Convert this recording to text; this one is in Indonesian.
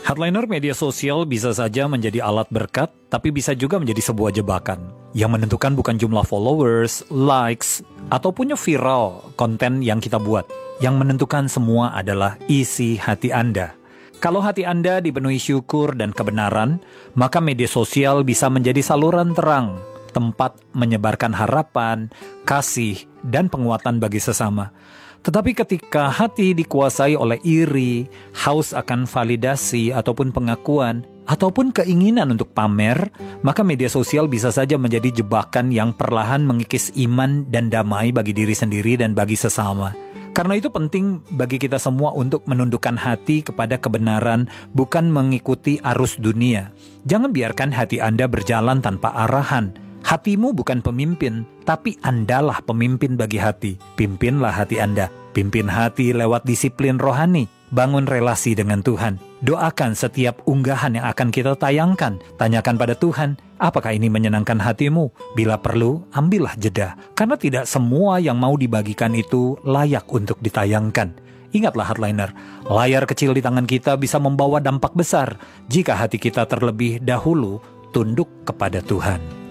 Headliner media sosial bisa saja menjadi alat berkat, tapi bisa juga menjadi sebuah jebakan. Yang menentukan bukan jumlah followers, likes, ataupun viral konten yang kita buat. Yang menentukan semua adalah isi hati Anda. Kalau hati Anda dipenuhi syukur dan kebenaran, maka media sosial bisa menjadi saluran terang, tempat menyebarkan harapan, kasih, dan penguatan bagi sesama. Tetapi ketika hati dikuasai oleh iri, haus akan validasi ataupun pengakuan, ataupun keinginan untuk pamer, maka media sosial bisa saja menjadi jebakan yang perlahan mengikis iman dan damai bagi diri sendiri dan bagi sesama. Karena itu penting bagi kita semua untuk menundukkan hati kepada kebenaran, bukan mengikuti arus dunia. Jangan biarkan hati Anda berjalan tanpa arahan. Hatimu bukan pemimpin, tapi Andalah pemimpin bagi hati. Pimpinlah hati Anda. Pimpin hati lewat disiplin rohani. Bangun relasi dengan Tuhan. Doakan setiap unggahan yang akan kita tayangkan. Tanyakan pada Tuhan, apakah ini menyenangkan hatimu? Bila perlu, ambillah jeda. Karena tidak semua yang mau dibagikan itu layak untuk ditayangkan. Ingatlah Headliner, layar kecil di tangan kita bisa membawa dampak besar jika hati kita terlebih dahulu tunduk kepada Tuhan.